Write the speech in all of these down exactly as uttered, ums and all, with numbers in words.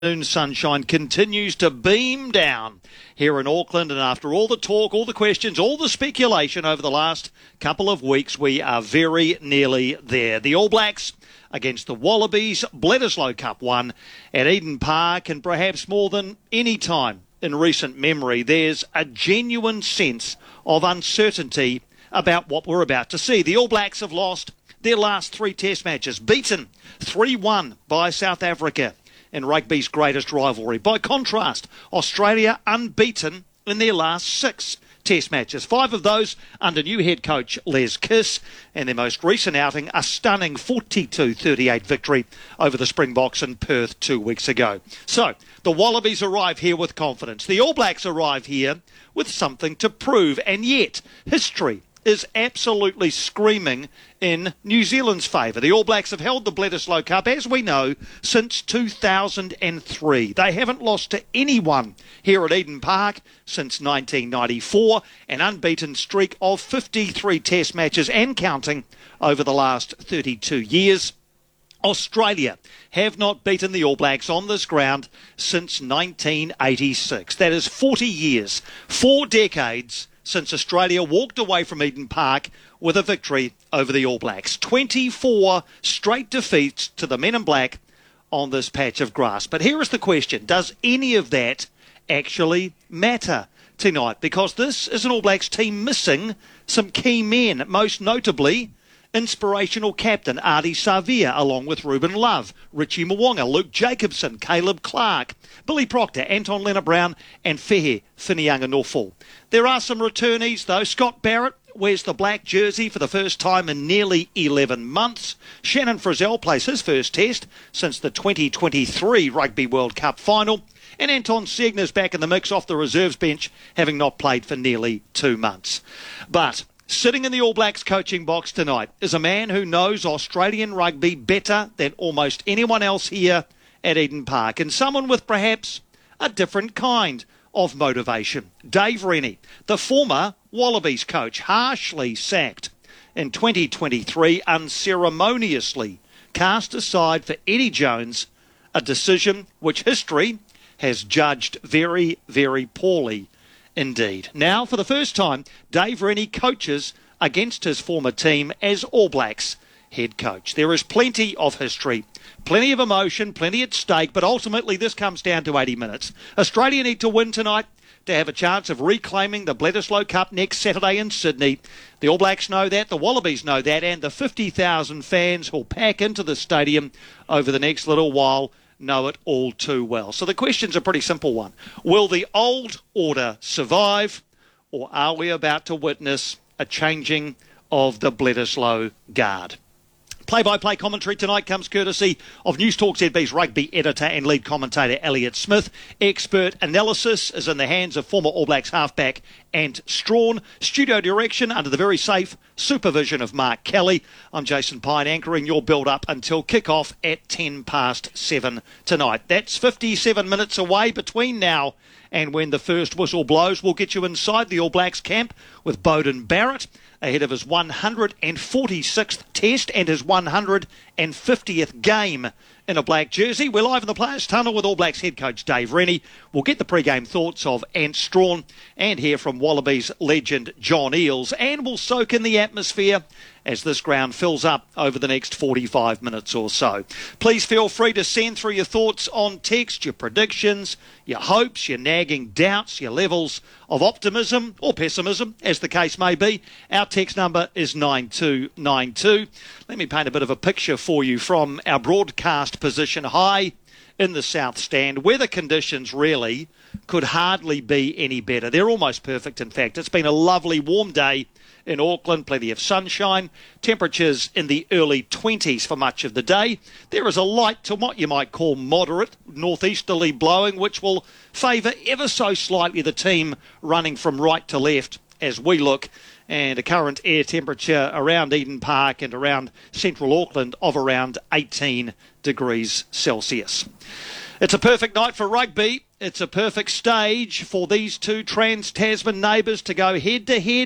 Afternoon sunshine continues to beam down here in Auckland, and after all the talk, all the questions, all the speculation over the last couple of weeks, we are very nearly there. The All Blacks against the Wallabies, Bledisloe Cup one at Eden Park, and perhaps more than any time in recent memory, there's a genuine sense of uncertainty about what we're about to see. The All Blacks have lost their last three test matches, beaten three one by South Africa in rugby's greatest rivalry. By contrast, Australia unbeaten in their last six test matches. Five of those under new head coach Les Kiss, and their most recent outing, a stunning forty-two thirty-eight victory over the Springboks in Perth two weeks ago. So, the Wallabies arrive here with confidence. The All Blacks arrive here with something to prove, and yet history is absolutely screaming in New Zealand's favour. The All Blacks have held the Bledisloe Cup, as we know, since two thousand three. They haven't lost to anyone here at Eden Park since nineteen ninety-four, an unbeaten streak of fifty-three test matches and counting over the last thirty-two years. Australia have not beaten the All Blacks on this ground since nineteen eighty-six. That is forty years, four decades since Australia walked away from Eden Park with a victory over the All Blacks. twenty-four straight defeats to the men in black on this patch of grass. But here is the question: does any of that actually matter tonight? Because this is an All Blacks team missing some key men, most notably inspirational captain Ardie Savea, along with Ruben Love, Richie Mo'unga, Luke Jacobson, Caleb Clark, Billy Proctor, Anton Leonard-Brown and Fehe Whinianga-Nofo. There are some returnees though. Scott Barrett wears the black jersey for the first time in nearly eleven months. Shannon Frizzell plays his first test since the twenty twenty-three Rugby World Cup final. And Anton Segner's back in the mix off the reserves bench, having not played for nearly two months. But sitting in the All Blacks coaching box tonight is a man who knows Australian rugby better than almost anyone else here at Eden Park, and someone with perhaps a different kind of motivation. Dave Rennie, the former Wallabies coach, harshly sacked in twenty twenty-three, unceremoniously cast aside for Eddie Jones, a decision which history has judged very, very poorly indeed. Now, for the first time, Dave Rennie coaches against his former team as All Blacks head coach. There is plenty of history, plenty of emotion, plenty at stake, but ultimately this comes down to eighty minutes. Australia need to win tonight to have a chance of reclaiming the Bledisloe Cup next Saturday in Sydney. The All Blacks know that, the Wallabies know that, and the fifty thousand fans who'll pack into the stadium over the next little while know it all too well. So the question's a pretty simple one. Will the old order survive, or are we about to witness a changing of the Bledisloe guard? Play-by-play commentary tonight comes courtesy of News Talk Z B's rugby editor and lead commentator Elliot Smith. Expert analysis is in the hands of former All Blacks halfback Ant Strawn. Studio direction under the very safe supervision of Mark Kelly. I'm Jason Pine, anchoring your build-up until kick-off at ten past seven tonight. That's fifty-seven minutes away between now and when the first whistle blows. We'll get you inside the All Blacks camp with Beauden Barrett ahead of his one hundred forty-sixth test and his one hundred fiftieth game in a black jersey. We're live in the Players' Tunnel with All Blacks head coach Dave Rennie. We'll get the pre-game thoughts of Ant Strawn and hear from Wallabies legend John Eales, and we'll soak in the atmosphere as this ground fills up over the next forty-five minutes or so. Please feel free to send through your thoughts on text, your predictions, your hopes, your nagging doubts, your levels of optimism or pessimism, as the case may be. Our text number is nine two nine two. Let me paint a bit of a picture for you from our broadcast position high in the south stand. Weather conditions really could hardly be any better. They're almost perfect, in fact. It's been a lovely warm day in Auckland, plenty of sunshine, temperatures in the early twenties for much of the day. There is a light to what you might call moderate northeasterly blowing, which will favour ever so slightly the team running from right to left as we look, and a current air temperature around Eden Park and around central Auckland of around eighteen degrees Celsius. It's a perfect night for rugby. It's a perfect stage for these two Trans-Tasman neighbours to go head-to-head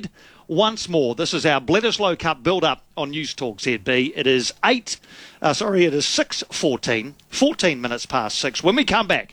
once more. This is our Bledisloe Cup build-up on News Talk Z B. It is eight, uh, sorry, it is six fourteen, fourteen minutes past six. When we come back,